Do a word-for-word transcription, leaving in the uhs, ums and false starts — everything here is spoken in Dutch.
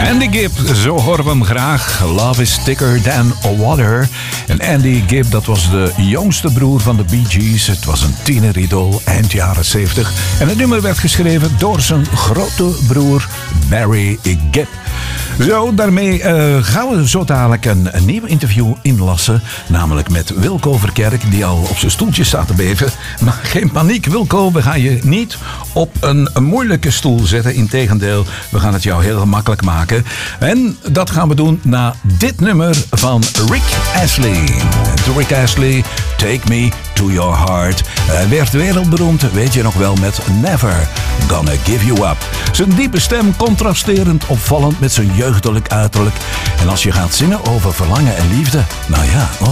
Andy Gibb, zo horen we hem graag. Love is thicker than water. En Andy Gibb, dat was de jongste broer van de Bee Gees. Het was een tieneridool eind jaren zeventig. En het nummer werd geschreven door zijn grote broer Barry Gibb. Zo, daarmee uh, gaan we zo dadelijk een, een nieuw interview inlassen. Namelijk met Wilco Verkerk, die al op zijn stoeltje staat te beven. Maar geen paniek, Wilco, we gaan je niet op een, een moeilijke stoel zetten. Integendeel, we gaan het jou heel gemakkelijk maken. En dat gaan we doen na dit nummer van Rick Astley. Rick Astley, Take Me to Your Heart. Hij werd wereldberoemd, weet je nog wel, met Never Gonna Give You Up. Zijn diepe stem contrasterend opvallend met zijn jeugdelijk uiterlijk. En als je gaat zingen over verlangen en liefde, nou ja...